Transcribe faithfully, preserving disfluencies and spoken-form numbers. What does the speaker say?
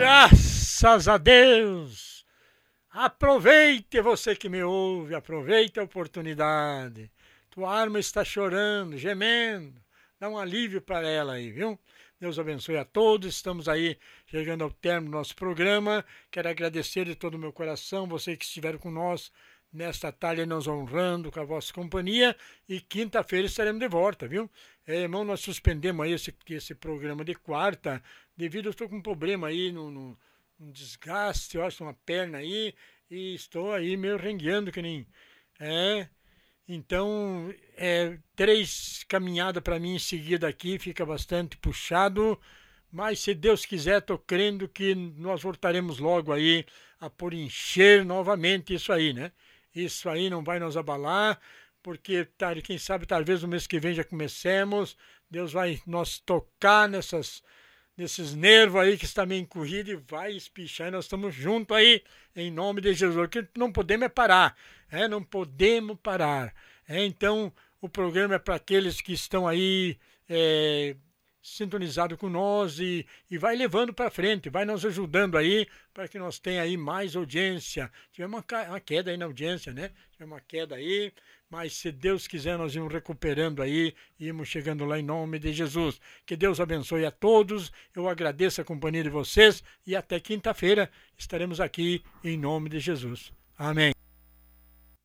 Graças a Deus! Aproveite, você que me ouve, aproveite a oportunidade. Tua alma está chorando, gemendo. Dá um alívio para ela aí, viu? Deus abençoe a todos. Estamos aí chegando ao término do nosso programa. Quero agradecer de todo o meu coração vocês que estiveram com nós nesta tarde, nos honrando com a vossa companhia. E quinta-feira estaremos de volta, viu? É, irmão, nós suspendemos aí esse, esse programa de quarta, devido eu estou com um problema aí, no, no, um desgaste, eu acho, uma perna aí, e estou aí meio rengueando que nem... É, então, é, três caminhadas para mim em seguida aqui, fica bastante puxado, mas se Deus quiser, estou crendo que nós voltaremos logo aí a por encher novamente isso aí, né? Isso aí não vai nos abalar, porque quem sabe talvez no mês que vem já comecemos, Deus vai nos tocar nessas, nesses nervos aí que está meio encorrido e vai espichar, e nós estamos juntos aí, em nome de Jesus, porque não podemos é parar, é, não podemos parar. É, então, o programa é para aqueles que estão aí é, sintonizados com nós e, e vai levando para frente, vai nos ajudando aí para que nós tenha aí mais audiência. Tivemos uma, uma queda aí na audiência, né? Tivemos uma queda aí, mas se Deus quiser nós vamos recuperando aí e irmos chegando lá em nome de Jesus. Que Deus abençoe a todos, eu agradeço a companhia de vocês e até quinta-feira estaremos aqui em nome de Jesus. Amém.